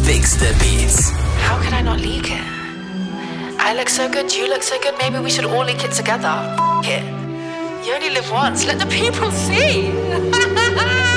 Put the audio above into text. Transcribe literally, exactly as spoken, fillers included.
Fix the Beats. How could I not leak it? I look so good, you look so good, maybe we should all leak it together. F it. You only live once, let the people see.